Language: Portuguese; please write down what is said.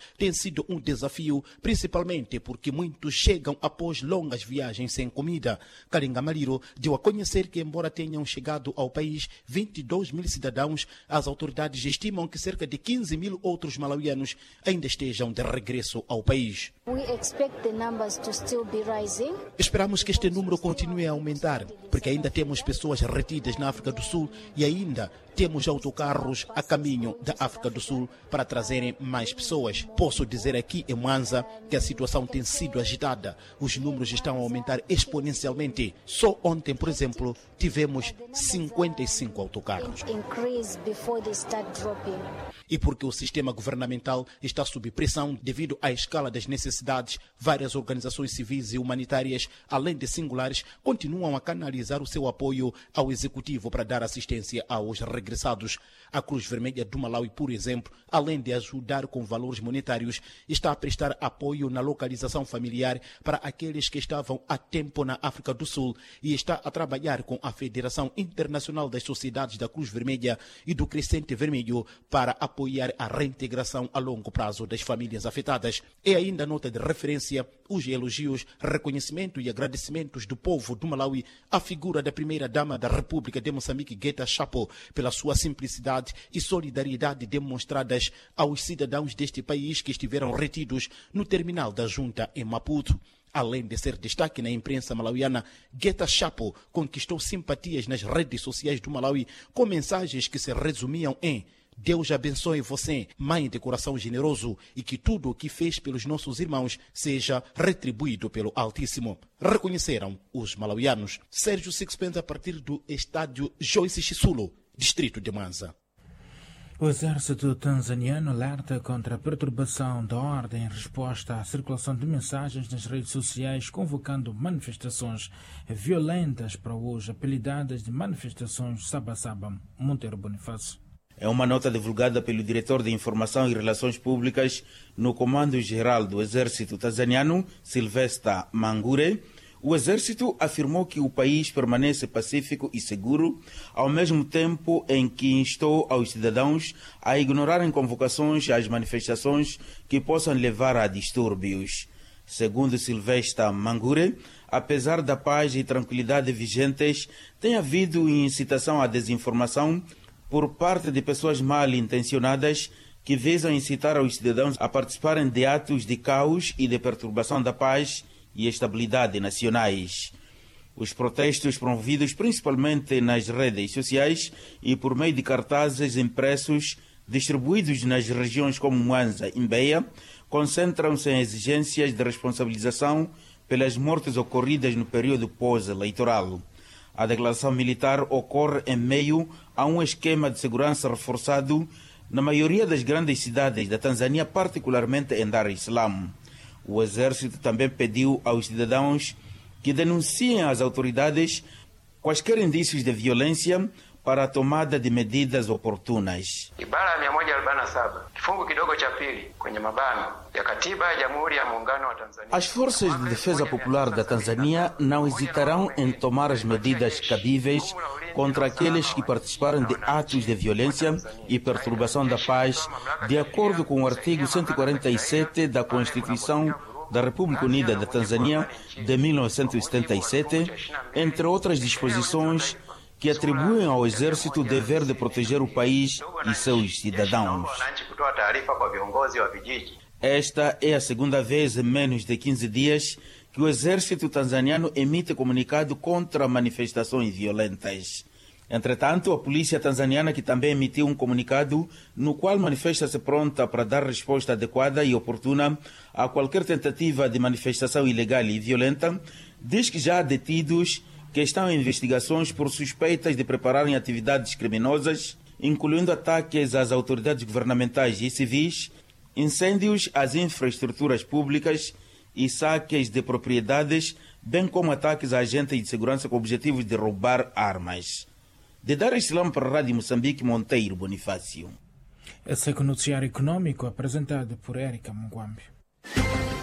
Tem sido um desafio, principalmente porque muitos chegam após longas viagens sem comida. Karinga Maliro deu a conhecer que, embora tenham chegado ao país 22 mil cidadãos, as autoridades estimam que cerca de 15 mil outros malauianos ainda estejam de regresso ao país. Esperamos que este número continue a aumentar, porque ainda temos pessoas retidas na África do Sul e ainda temos autocarros a caminho da África do Sul para trazerem mais pessoas. Posso dizer aqui em Mwanza que a situação tem sido agitada. Os números estão a aumentar exponencialmente. Só ontem, por exemplo, tivemos 55 autocarros. E porque o sistema governamental está sob pressão devido à escala das necessidades, várias organizações civis e humanitárias, além de singulares, continuam a canalizar o seu apoio ao executivo para dar assistência aos regressados. A Cruz Vermelha do Malawi, por exemplo, além de ajudar com valores monetários, está a prestar apoio na localização familiar para aqueles que estavam há tempo na África do Sul e está a trabalhar com a Federação Internacional das Sociedades da Cruz Vermelha e do Crescente Vermelho para apoiar a reintegração a longo prazo das famílias afetadas. É ainda nota de referência os elogios, reconhecimento e agradecimentos do povo do Malawi à figura da primeira-dama da República de Moçambique, Geta Chapo, pela sua simplicidade e solidariedade demonstradas aos cidadãos deste país que estiveram retidos no terminal da junta em Maputo. Além de ser destaque na imprensa malauiana, Geta Chapo conquistou simpatias nas redes sociais do Malawi com mensagens que se resumiam em: Deus abençoe você, mãe de coração generoso, e que tudo o que fez pelos nossos irmãos seja retribuído pelo Altíssimo. Reconheceram os malauianos. Sérgio Sixpence, a partir do estádio Joyce Chisulo, distrito de Mwanza. O exército tanzaniano alerta contra a perturbação da ordem em resposta à circulação de mensagens nas redes sociais convocando manifestações violentas para hoje, apelidadas de manifestações Saba-Saba. Monteiro Bonifácio. É uma nota divulgada pelo diretor de Informação e Relações Públicas no Comando-Geral do Exército Tanzaniano, Sylvester Mangure. O Exército afirmou que o país permanece pacífico e seguro, ao mesmo tempo em que instou aos cidadãos a ignorarem convocações às manifestações que possam levar a distúrbios. Segundo Sylvester Mangure, apesar da paz e tranquilidade vigentes, tem havido incitação à desinformação por parte de pessoas mal intencionadas que visam incitar os cidadãos a participarem de atos de caos e de perturbação da paz e estabilidade nacionais. Os protestos promovidos principalmente nas redes sociais e por meio de cartazes impressos distribuídos nas regiões como Mwanza e Mbeya concentram-se em exigências de responsabilização pelas mortes ocorridas no período pós-eleitoral. A declaração militar ocorre em meio a um esquema de segurança reforçado na maioria das grandes cidades da Tanzânia, particularmente em Dar es Salaam. O Exército também pediu aos cidadãos que denunciem às autoridades quaisquer indícios de violência para a tomada de medidas oportunas. Ibara ya 147 kifungu kidogo cha pili kwenye mabano ya katiba ya Jamhuri ya Muungano wa Tanzania. As forças de defesa popular da Tanzânia não hesitarão em tomar as medidas cabíveis contra aqueles que participarem de atos de violência e perturbação da paz, de acordo com o artigo 147 da Constituição da República Unida da Tanzânia de 1977, entre outras disposições que atribuem ao Exército o dever de proteger o país e seus cidadãos. Esta é a segunda vez em menos de 15 dias que o Exército tanzaniano emite comunicado contra manifestações violentas. Entretanto, a polícia tanzaniana, que também emitiu um comunicado no qual manifesta-se pronta para dar resposta adequada e oportuna a qualquer tentativa de manifestação ilegal e violenta, diz que já há detidos que estão em investigações por suspeitas de prepararem atividades criminosas, incluindo ataques às autoridades governamentais e civis, incêndios às infraestruturas públicas e saques de propriedades, bem como ataques a agentes de segurança com objetivos de roubar armas. De Dar es Salaam para a Rádio Moçambique, Monteiro Bonifácio. Esse é o noticiário econômico apresentado por Érica Mungwambi.